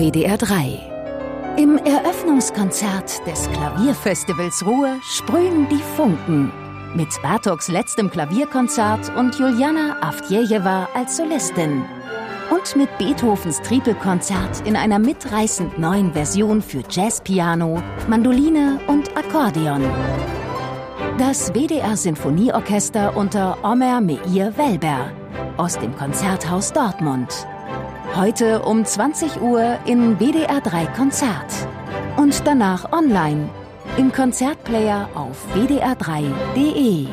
WDR 3. Im Eröffnungskonzert des Klavierfestivals Ruhr sprühen die Funken. Mit Bartoks letztem Klavierkonzert und Juliana Avdjejewa als Solistin. Und mit Beethovens Tripelkonzert in einer mitreißend neuen Version für Jazzpiano, Mandoline und Akkordeon. Das WDR Sinfonieorchester unter Omer Meir Welber aus dem Konzerthaus Dortmund. Heute um 20 Uhr in WDR 3 Konzert. Und danach online im Konzertplayer auf wdr3.de.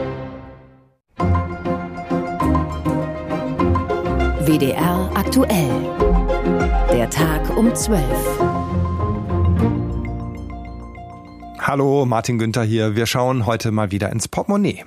WDR aktuell. Der Tag um 12. Hallo, Martin Günther hier. Wir schauen heute mal wieder ins Portemonnaie.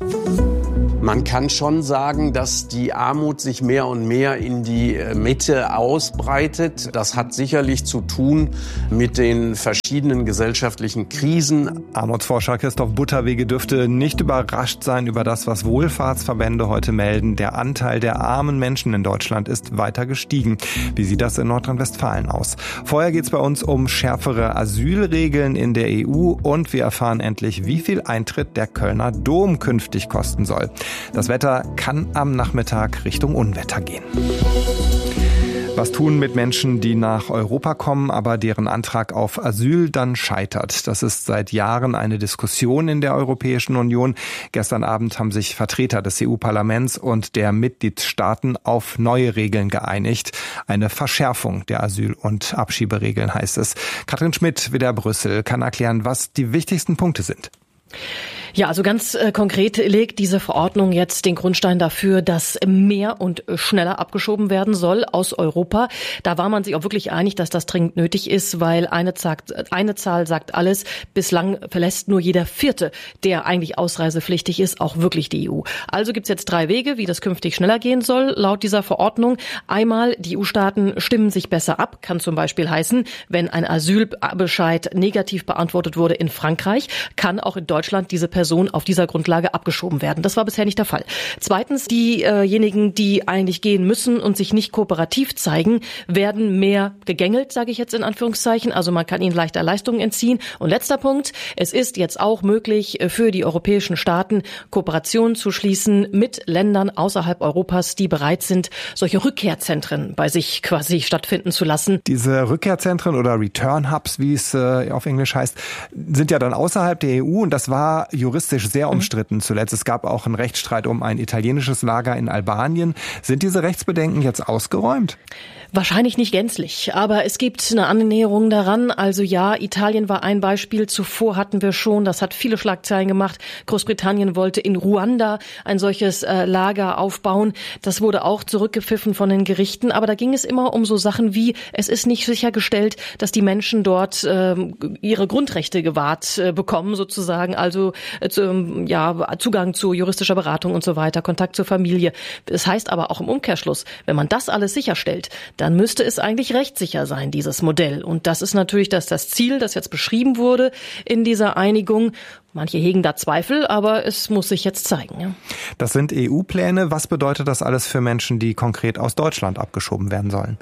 Man kann schon sagen, dass die Armut sich mehr und mehr in die Mitte ausbreitet. Das hat sicherlich zu tun mit den verschiedenen gesellschaftlichen Krisen. Armutsforscher Christoph Butterwege dürfte nicht überrascht sein über das, was Wohlfahrtsverbände heute melden. Der Anteil der armen Menschen in Deutschland ist weiter gestiegen. Wie sieht das in Nordrhein-Westfalen aus? Vorher geht es bei uns um schärfere Asylregeln in der EU und wir erfahren endlich, wie viel Eintritt der Kölner Dom künftig kosten soll. Das Wetter kann am Nachmittag Richtung Unwetter gehen. Was tun mit Menschen, die nach Europa kommen, aber deren Antrag auf Asyl dann scheitert? Das ist seit Jahren eine Diskussion in der Europäischen Union. Gestern Abend haben sich Vertreter des EU-Parlaments und der Mitgliedstaaten auf neue Regeln geeinigt. Eine Verschärfung der Asyl- und Abschieberegeln heißt es. Katrin Schmidt, WDR Brüssel, kann erklären, was die wichtigsten Punkte sind. Ja, also ganz konkret legt diese Verordnung jetzt den Grundstein dafür, dass mehr und schneller abgeschoben werden soll aus Europa. Da war man sich auch wirklich einig, dass das dringend nötig ist, weil eine Zahl sagt alles. Bislang verlässt nur jeder Vierte, der eigentlich ausreisepflichtig ist, auch wirklich die EU. Also gibt's jetzt 3 Wege, wie das künftig schneller gehen soll, laut dieser Verordnung. Einmal, die EU-Staaten stimmen sich besser ab, kann zum Beispiel heißen, wenn ein Asylbescheid negativ beantwortet wurde in Frankreich, kann auch in Deutschland diese Person auf dieser Grundlage abgeschoben werden. Das war bisher nicht der Fall. Zweitens, diejenigen, die eigentlich gehen müssen und sich nicht kooperativ zeigen, werden mehr gegängelt, sage ich jetzt in Anführungszeichen. Also man kann ihnen leichter Leistungen entziehen. Und letzter Punkt, es ist jetzt auch möglich für die europäischen Staaten, Kooperationen zu schließen mit Ländern außerhalb Europas, die bereit sind, solche Rückkehrzentren bei sich quasi stattfinden zu lassen. Diese Rückkehrzentren oder Return Hubs, wie es auf Englisch heißt, sind ja dann außerhalb der EU und das war juristisch sehr umstritten zuletzt. Es gab auch einen Rechtsstreit um ein italienisches Lager in Albanien. Sind diese Rechtsbedenken jetzt ausgeräumt? Wahrscheinlich nicht gänzlich, aber es gibt eine Annäherung daran. Also ja, Italien war ein Beispiel. Zuvor hatten wir schon, das hat viele Schlagzeilen gemacht, Großbritannien wollte in Ruanda ein solches Lager aufbauen. Das wurde auch zurückgepfiffen von den Gerichten. Aber da ging es immer um so Sachen wie, es ist nicht sichergestellt, dass die Menschen dort ihre Grundrechte gewahrt bekommen sozusagen. Also Zugang zu juristischer Beratung und so weiter, Kontakt zur Familie. Das heißt aber auch im Umkehrschluss, wenn man das alles sicherstellt, dann müsste es eigentlich rechtssicher sein, dieses Modell. Und das ist natürlich das Ziel, das jetzt beschrieben wurde in dieser Einigung. Manche hegen da Zweifel, aber es muss sich jetzt zeigen. Ja. Das sind EU-Pläne. Was bedeutet das alles für Menschen, die konkret aus Deutschland abgeschoben werden sollen?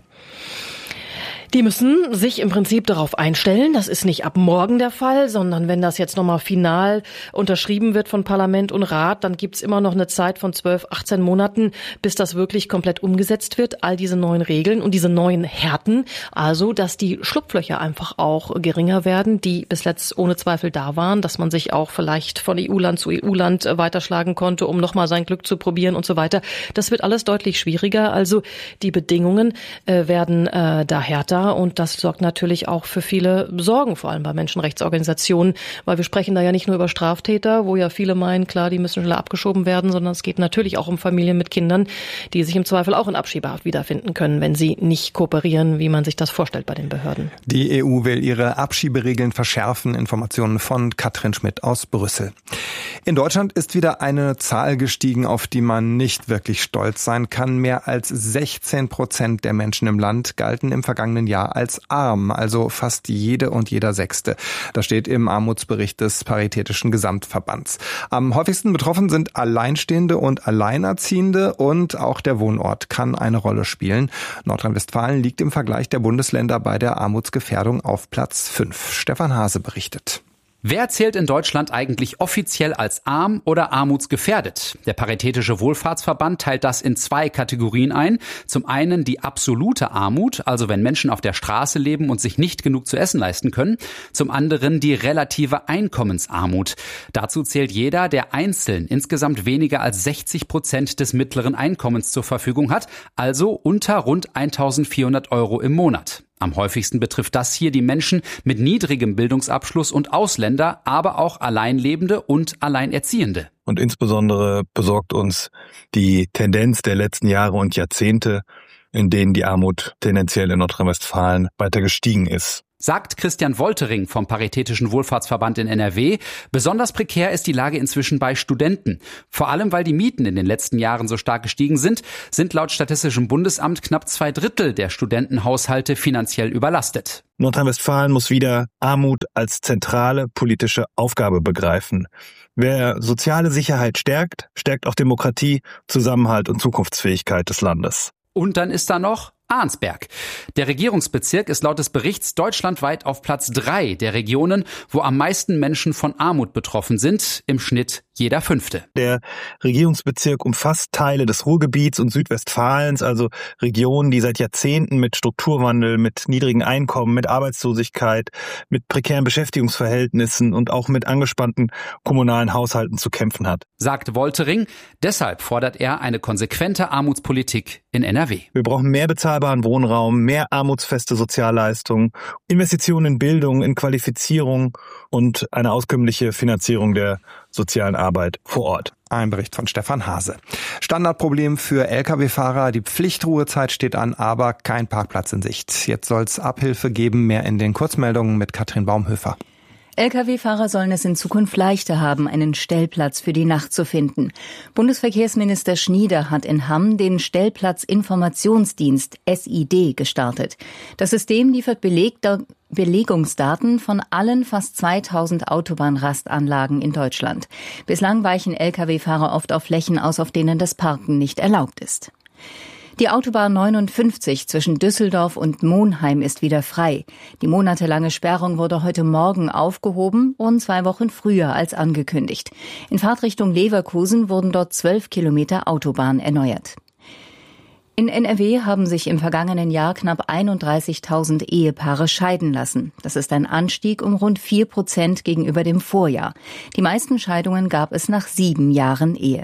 Die müssen sich im Prinzip darauf einstellen. Das ist nicht ab morgen der Fall, sondern wenn das jetzt nochmal final unterschrieben wird von Parlament und Rat, dann gibt's immer noch eine Zeit von 12, 18 Monaten, bis das wirklich komplett umgesetzt wird. All diese neuen Regeln und diese neuen Härten. Also, dass die Schlupflöcher einfach auch geringer werden, die bis letzt ohne Zweifel da waren, dass man sich auch vielleicht von EU-Land zu EU-Land weiterschlagen konnte, um nochmal sein Glück zu probieren und so weiter. Das wird alles deutlich schwieriger. Also, die Bedingungen werden da härter. Und das sorgt natürlich auch für viele Sorgen, vor allem bei Menschenrechtsorganisationen, weil wir sprechen da ja nicht nur über Straftäter, wo ja viele meinen, klar, die müssen schneller abgeschoben werden, sondern es geht natürlich auch um Familien mit Kindern, die sich im Zweifel auch in Abschiebehaft wiederfinden können, wenn sie nicht kooperieren, wie man sich das vorstellt bei den Behörden. Die EU will ihre Abschieberegeln verschärfen. Informationen von Katrin Schmidt aus Brüssel. In Deutschland ist wieder eine Zahl gestiegen, auf die man nicht wirklich stolz sein kann. Mehr als 16% der Menschen im Land galten im vergangenen Jahr als arm, also fast jede und jeder Sechste. Das steht im Armutsbericht des Paritätischen Gesamtverbands. Am häufigsten betroffen sind Alleinstehende und Alleinerziehende und auch der Wohnort kann eine Rolle spielen. Nordrhein-Westfalen liegt im Vergleich der Bundesländer bei der Armutsgefährdung auf Platz 5. Stefan Hase berichtet. Wer zählt in Deutschland eigentlich offiziell als arm oder armutsgefährdet? Der Paritätische Wohlfahrtsverband teilt das in 2 Kategorien ein. Zum einen die absolute Armut, also wenn Menschen auf der Straße leben und sich nicht genug zu essen leisten können. Zum anderen die relative Einkommensarmut. Dazu zählt jeder, der einzeln insgesamt weniger als 60% des mittleren Einkommens zur Verfügung hat, also unter rund 1.400 € im Monat. Am häufigsten betrifft das hier die Menschen mit niedrigem Bildungsabschluss und Ausländer, aber auch Alleinlebende und Alleinerziehende. Und insbesondere besorgt uns die Tendenz der letzten Jahre und Jahrzehnte, in denen die Armut tendenziell in Nordrhein-Westfalen weiter gestiegen ist. Sagt Christian Woltering vom Paritätischen Wohlfahrtsverband in NRW. Besonders prekär ist die Lage inzwischen bei Studenten. Vor allem, weil die Mieten in den letzten Jahren so stark gestiegen sind laut Statistischem Bundesamt knapp 2/3 der Studentenhaushalte finanziell überlastet. Nordrhein-Westfalen muss wieder Armut als zentrale politische Aufgabe begreifen. Wer soziale Sicherheit stärkt, stärkt auch Demokratie, Zusammenhalt und Zukunftsfähigkeit des Landes. Und dann ist da noch Arnsberg. Der Regierungsbezirk ist laut des Berichts deutschlandweit auf Platz 3 der Regionen, wo am meisten Menschen von Armut betroffen sind, im Schnitt jeder 5. Der Regierungsbezirk umfasst Teile des Ruhrgebiets und Südwestfalens, also Regionen, die seit Jahrzehnten mit Strukturwandel, mit niedrigen Einkommen, mit Arbeitslosigkeit, mit prekären Beschäftigungsverhältnissen und auch mit angespannten kommunalen Haushalten zu kämpfen hat. Sagt Woltering. Deshalb fordert er eine konsequente Armutspolitik in NRW. Wir brauchen mehr bezahlbaren Wohnraum, mehr armutsfeste Sozialleistungen, Investitionen in Bildung, in Qualifizierung und eine auskömmliche Finanzierung der sozialen Arbeit vor Ort. Ein Bericht von Stefan Hase. Standardproblem für Lkw-Fahrer. Die Pflichtruhezeit steht an, aber kein Parkplatz in Sicht. Jetzt soll es Abhilfe geben. Mehr in den Kurzmeldungen mit Katrin Baumhöfer. Lkw-Fahrer sollen es in Zukunft leichter haben, einen Stellplatz für die Nacht zu finden. Bundesverkehrsminister Schnieder hat in Hamm den Stellplatzinformationsdienst SID gestartet. Das System liefert Belegungsdaten von allen fast 2000 Autobahnrastanlagen in Deutschland. Bislang weichen Lkw-Fahrer oft auf Flächen aus, auf denen das Parken nicht erlaubt ist. Die Autobahn 59 zwischen Düsseldorf und Monheim ist wieder frei. Die monatelange Sperrung wurde heute Morgen aufgehoben, rund 2 Wochen früher als angekündigt. In Fahrtrichtung Leverkusen wurden dort 12 Kilometer Autobahn erneuert. In NRW haben sich im vergangenen Jahr knapp 31.000 Ehepaare scheiden lassen. Das ist ein Anstieg um rund 4% gegenüber dem Vorjahr. Die meisten Scheidungen gab es nach 7 Jahren Ehe.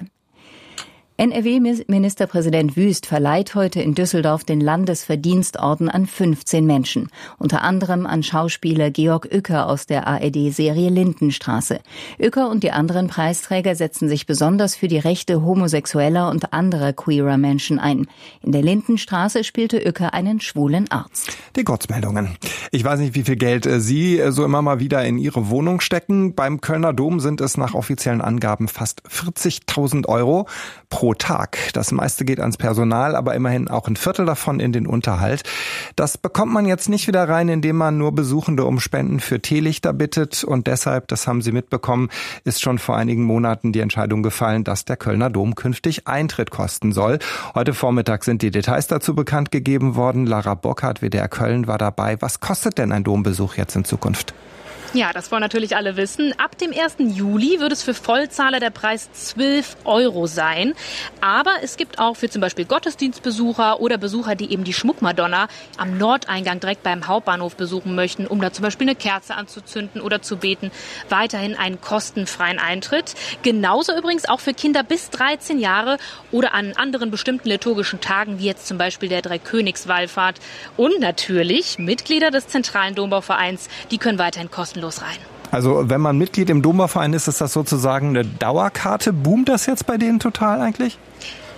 NRW-Ministerpräsident Wüst verleiht heute in Düsseldorf den Landesverdienstorden an 15 Menschen, unter anderem an Schauspieler Georg Uecker aus der ARD-Serie Lindenstraße. Uecker und die anderen Preisträger setzen sich besonders für die Rechte homosexueller und anderer queerer Menschen ein. In der Lindenstraße spielte Uecker einen schwulen Arzt. Die Kurzmeldungen. Ich weiß nicht, wie viel Geld Sie so immer mal wieder in Ihre Wohnung stecken. Beim Kölner Dom sind es nach offiziellen Angaben fast 40.000 € pro Tag. Das meiste geht ans Personal, aber immerhin auch ein Viertel davon in den Unterhalt. Das bekommt man jetzt nicht wieder rein, indem man nur Besuchende um Spenden für Teelichter bittet. Und deshalb, das haben Sie mitbekommen, ist schon vor einigen Monaten die Entscheidung gefallen, dass der Kölner Dom künftig Eintritt kosten soll. Heute Vormittag sind die Details dazu bekannt gegeben worden. Lara Bockhardt, WDR Köln, war dabei. Was kostet denn ein Dombesuch jetzt in Zukunft? Ja, das wollen natürlich alle wissen. Ab dem 1. Juli wird es für Vollzahler der Preis 12 € sein. Aber es gibt auch für zum Beispiel Gottesdienstbesucher oder Besucher, die eben die Schmuckmadonna am Nordeingang direkt beim Hauptbahnhof besuchen möchten, um da zum Beispiel eine Kerze anzuzünden oder zu beten, weiterhin einen kostenfreien Eintritt. Genauso übrigens auch für Kinder bis 13 Jahre oder an anderen bestimmten liturgischen Tagen, wie jetzt zum Beispiel der Dreikönigswallfahrt. Und natürlich Mitglieder des Zentralen Dombauvereins, die können weiterhin kostenlos rein. Also wenn man Mitglied im Dombauverein ist das sozusagen eine Dauerkarte. Boomt das jetzt bei denen total eigentlich?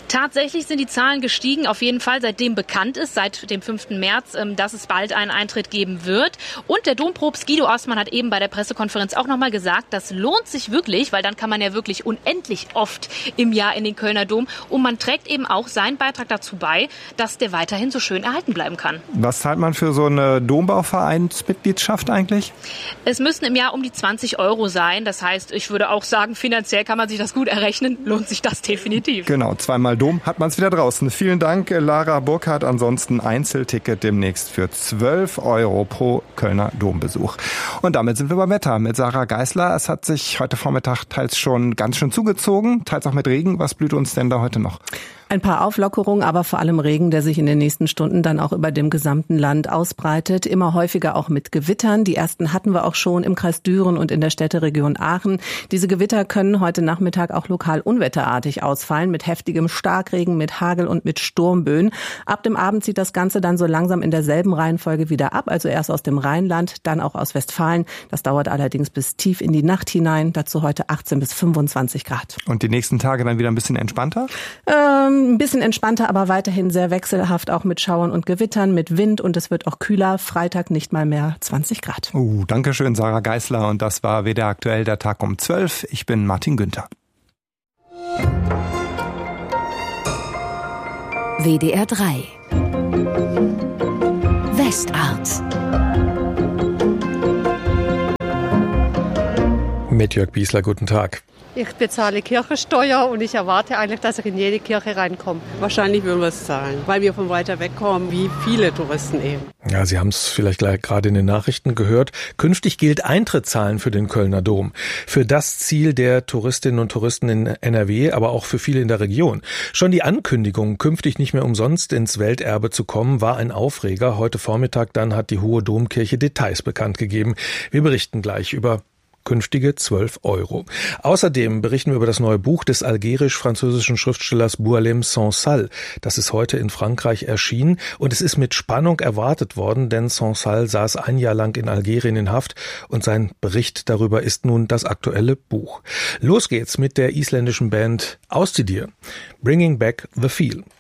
Tatsächlich sind die Zahlen gestiegen, auf jeden Fall, seitdem bekannt ist, seit dem 5. März, dass es bald einen Eintritt geben wird. Und der Dompropst Guido Ostmann hat eben bei der Pressekonferenz auch nochmal gesagt, das lohnt sich wirklich, weil dann kann man ja wirklich unendlich oft im Jahr in den Kölner Dom. Und man trägt eben auch seinen Beitrag dazu bei, dass der weiterhin so schön erhalten bleiben kann. Was zahlt man für so eine Dombauvereinsmitgliedschaft eigentlich? Es müssen im Jahr um die 20 € sein. Das heißt, ich würde auch sagen, finanziell kann man sich das gut errechnen. Lohnt sich das definitiv. Genau, zweimal Dom hat man es wieder draußen. Vielen Dank, Lara Burkhardt. Ansonsten Einzelticket demnächst für 12 € pro Kölner Dombesuch. Und damit sind wir beim Wetter mit Sarah Geisler. Es hat sich heute Vormittag teils schon ganz schön zugezogen, teils auch mit Regen. Was blüht uns denn da heute noch? Ein paar Auflockerungen, aber vor allem Regen, der sich in den nächsten Stunden dann auch über dem gesamten Land ausbreitet. Immer häufiger auch mit Gewittern. Die ersten hatten wir auch schon im Kreis Düren und in der Städteregion Aachen. Diese Gewitter können heute Nachmittag auch lokal unwetterartig ausfallen, mit heftigem Starkregen, mit Hagel und mit Sturmböen. Ab dem Abend zieht das Ganze dann so langsam in derselben Reihenfolge wieder ab, also erst aus dem Rheinland, dann auch aus Westfalen. Das dauert allerdings bis tief in die Nacht hinein. Dazu heute 18 bis 25 Grad. Und die nächsten Tage dann wieder ein bisschen entspannter? Ein bisschen entspannter, aber weiterhin sehr wechselhaft, auch mit Schauern und Gewittern, mit Wind, und es wird auch kühler. Freitag nicht mal mehr 20 Grad. Danke schön, Sarah Geisler. Und das war WDR aktuell, der Tag um 12. Ich bin Martin Günther. WDR 3 Westart Mit Jörg Biesler, guten Tag. Ich bezahle Kirchensteuer und ich erwarte eigentlich, dass ich in jede Kirche reinkomme. Wahrscheinlich würden wir es zahlen, weil wir von weiter weg kommen, wie viele Touristen eben. Ja, Sie haben es vielleicht gerade in den Nachrichten gehört. Künftig gilt Eintrittszahlen für den Kölner Dom. Für das Ziel der Touristinnen und Touristen in NRW, aber auch für viele in der Region. Schon die Ankündigung, künftig nicht mehr umsonst ins Welterbe zu kommen, war ein Aufreger. Heute Vormittag dann hat die Hohe Domkirche Details bekannt gegeben. Wir berichten gleich über künftige 12 €. Außerdem berichten wir über das neue Buch des algerisch-französischen Schriftstellers Boualem Sansal. Das ist heute in Frankreich erschienen und es ist mit Spannung erwartet worden, denn Sansal saß ein Jahr lang in Algerien in Haft und sein Bericht darüber ist nun das aktuelle Buch. Los geht's mit der isländischen Band Ástríðir, Bringing Back the Feel.